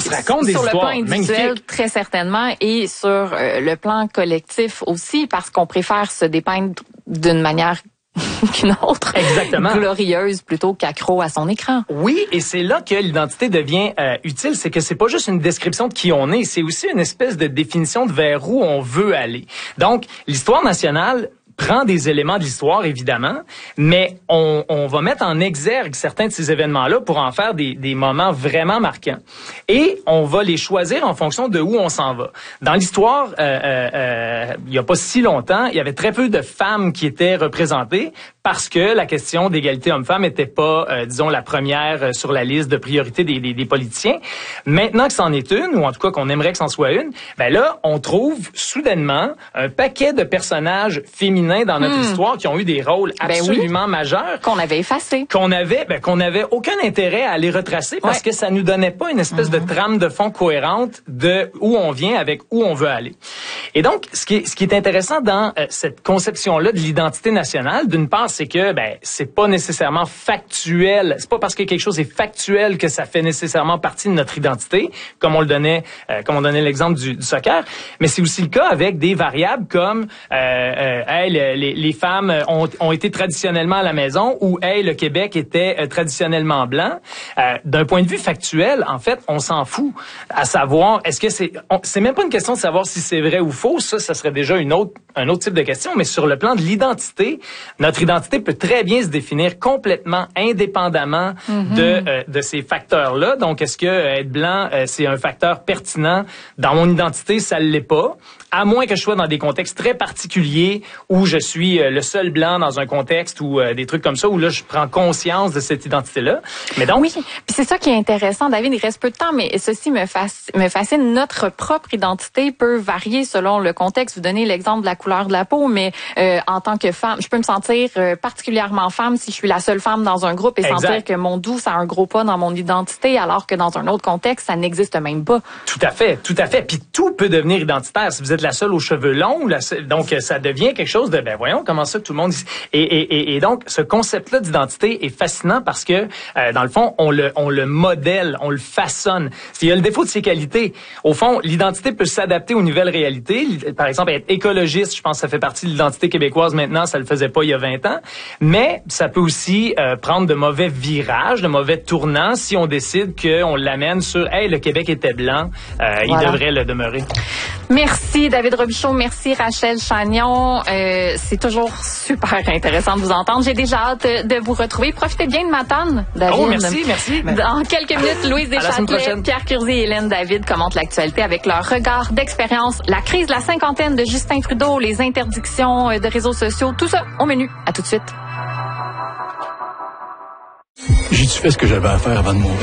tu racontes des sur histoires le plan individuel, magnifiques. très certainement, et sur le plan collectif aussi, parce qu'on préfère se dépeindre d'une manière qu'une autre. Exactement. Glorieuse plutôt qu'accro à son écran. Oui, et c'est là que l'identité devient utile, c'est que c'est pas juste une description de qui on est, c'est aussi une espèce de définition de vers où on veut aller. Donc, l'histoire nationale prend des éléments de l'histoire, évidemment, mais on va mettre en exergue certains de ces événements-là pour en faire des moments vraiment marquants. Et on va les choisir en fonction de où on s'en va. Dans l'histoire, il y a pas si longtemps, il y avait très peu de femmes qui étaient représentées parce que la question d'égalité homme-femme n'était pas, disons, la première sur la liste de priorités des politiciens. Maintenant que c'en est une, ou en tout cas qu'on aimerait que c'en soit une, ben là, on trouve soudainement un paquet de personnages féminins dans notre histoire qui ont eu des rôles absolument majeurs. Qu'on avait effacés. Qu'on avait aucun intérêt à les retracer parce que ça nous donnait pas une espèce de trame de fond cohérente de où on vient avec où on veut aller. Et donc, ce qui est intéressant dans cette conception-là de l'identité nationale, d'une part, c'est que c'est pas nécessairement factuel. C'est pas parce que quelque chose est factuel que ça fait nécessairement partie de notre identité, comme on donnait l'exemple du soccer. Mais c'est aussi le cas avec des variables comme les femmes ont été traditionnellement à la maison ou le Québec était traditionnellement blanc. D'un point de vue factuel, en fait, on s'en fout. À savoir, est-ce que c'est même pas une question de savoir si c'est vrai ou faux. Ça serait déjà un autre type de question. Mais sur le plan de l'identité, notre identité peut très bien se définir complètement indépendamment de ces facteurs-là. Donc, est-ce que être blanc, c'est un facteur pertinent dans mon identité? Ça l'est pas. À moins que je sois dans des contextes très particuliers où je suis le seul blanc dans un contexte ou des trucs comme ça, où là, je prends conscience de cette identité-là. Mais donc... Oui, puis c'est ça qui est intéressant, David. Il reste peu de temps, mais ceci me fascine. Notre propre identité peut varier selon le contexte. Vous donnez l'exemple de la couleur de la peau, mais en tant que femme, je peux me sentir particulièrement femme si je suis la seule femme dans un groupe et sentir que mon doux, ça a un gros pas dans mon identité, alors que dans un autre contexte, ça n'existe même pas. Tout à fait. Puis tout peut devenir identitaire. Si vous êtes la seule aux cheveux longs, donc ça devient quelque chose de, voyons comment ça tout le monde... Et donc, ce concept-là d'identité est fascinant parce que, dans le fond, on le modèle, on le façonne. Il y a le défaut de ses qualités. Au fond, l'identité peut s'adapter aux nouvelles réalités. Par exemple, être écologiste, je pense que ça fait partie de l'identité québécoise maintenant, ça le faisait pas il y a 20 ans. Mais ça peut aussi prendre de mauvais virages, de mauvais tournants si on décide qu'on l'amène sur « Hey, le Québec était blanc, il devrait le demeurer ». Merci David Robichaud, merci Rachel Chagnon. C'est toujours super intéressant de vous entendre. J'ai déjà hâte de vous retrouver. Profitez bien de Matane, David. Oh, merci. Dans quelques minutes, Louise Deschâtelet, Pierre Curzi et Hélène David commentent l'actualité avec leur regard d'expérience. La crise de la cinquantaine de Justin Trudeau, les interdictions de réseaux sociaux, tout ça au menu. À tout de suite. J'ai-tu fait ce que j'avais à faire avant de mourir?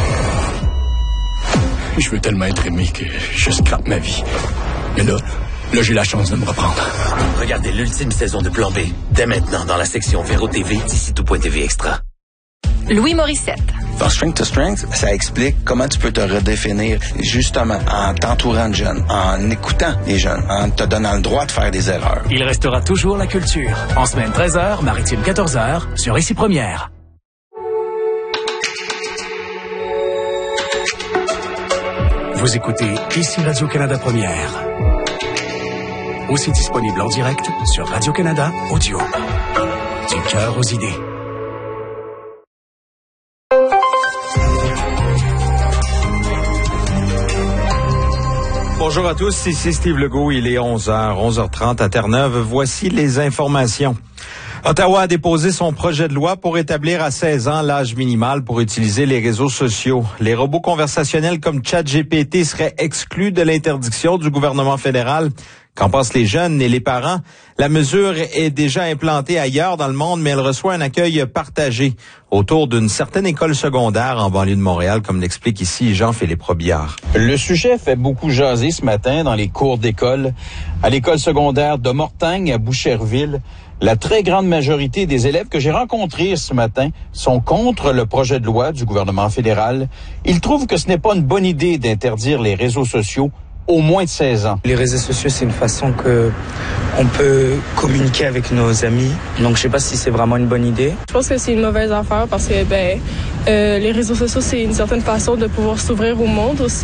Je veux tellement être aimé que je scrape ma vie. Mais là, j'ai la chance de me reprendre. Regardez l'ultime saison de Plan B, dès maintenant dans la section Véro TV d'ici tout.tv Extra. Louis Morissette. Dans Strength to Strength, ça explique comment tu peux te redéfinir justement en t'entourant de jeunes, en écoutant les jeunes, en te donnant le droit de faire des erreurs. Il restera toujours la culture. En semaine 13h, maritime 14h, sur Ici Première. Vous écoutez Ici Radio-Canada Première. Aussi disponible en direct sur Radio-Canada Audio. Du cœur aux idées. Bonjour à tous, ici Steve Legault, il est 11h30 à Terre-Neuve. Voici les informations. Ottawa a déposé son projet de loi pour établir à 16 ans l'âge minimal pour utiliser les réseaux sociaux. Les robots conversationnels comme ChatGPT seraient exclus de l'interdiction du gouvernement fédéral. Qu'en pensent les jeunes et les parents? La mesure est déjà implantée ailleurs dans le monde, mais elle reçoit un accueil partagé autour d'une certaine école secondaire en banlieue de Montréal, comme l'explique ici Jean-Philippe Robillard. Le sujet fait beaucoup jaser ce matin dans les cours d'école. À l'école secondaire de Mortagne à Boucherville, la très grande majorité des élèves que j'ai rencontrés ce matin sont contre le projet de loi du gouvernement fédéral. Ils trouvent que ce n'est pas une bonne idée d'interdire les réseaux sociaux au moins de 16 ans. Les réseaux sociaux, c'est une façon que on peut communiquer avec nos amis. Donc, je sais pas si c'est vraiment une bonne idée. Je pense que c'est une mauvaise affaire parce que les réseaux sociaux, c'est une certaine façon de pouvoir s'ouvrir au monde aussi.